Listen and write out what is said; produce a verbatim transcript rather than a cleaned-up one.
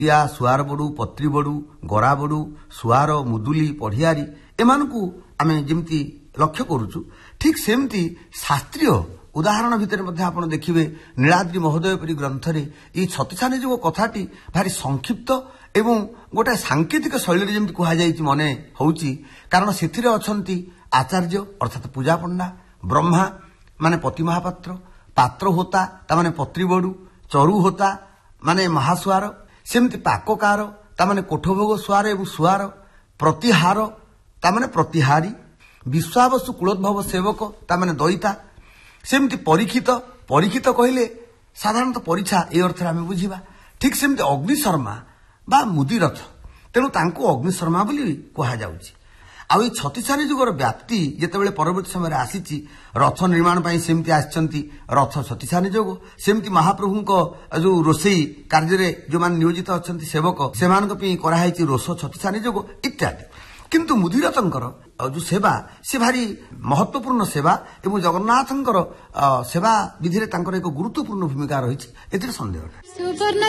या सुआर बड़ू पत्री बड़ू गरा बड़ू सुआर मुदुली पढ़ियारी एमानकु आमे जेमती लक्ष्य करूछु ठीक सेमती शास्त्रीय उदाहरण भितर मध्य आपण देखिबे नीलाद्रि महोदय परि ग्रंथरे ई छत्तीसानी जो कथाटी भारी संक्षिप्त एवं गोटे सांकेतिक शैली जेमती कहा जायछि मने होउछि कारण सेथिरे अछंती आचार्य अर्थात पूजा पंडा ब्रह्मा माने पति महापात्र पात्र होता ता माने पत्री बड़ू चरु होता माने महासुआर सेमती पाककार ता माने कोठभोग सुआर एवं सुआर प्रतिहार ता माने प्रतिहारी विश्वावसु कुलोद्भव सेवक ता माने दईता सेमती परीक्षित परीक्षित कहले साधारणतः परीक्षा ए अर्थ आम बुझा ठीक सेमती अग्निशर्मा बा मुदिरथ तेणु तांको अग्निशर्मा बोली कहा जाउछि आउ छत्तीसानी जुगर व्याप्ति जेतेबेले परवर्ती समय आसीछि रथ निर्माण ପାଇଁ सेमती आछंती रथ छत्तीसानी जोग सेमती महाप्रभुको जो रोसई कार्य जो मान नियोजित अछंती सेवक सेमानक पई करा हैछि रोष छत्तीसानी जोग इत्यादि किंतु मुदिरथंकर जो सेवा से भारी महत्वपूर्ण सेवा एवं जगन्नाथंकर सेवा विधि रे तांकर एक गुरुत्वपूर्ण भूमिका रही एतिर संदेह।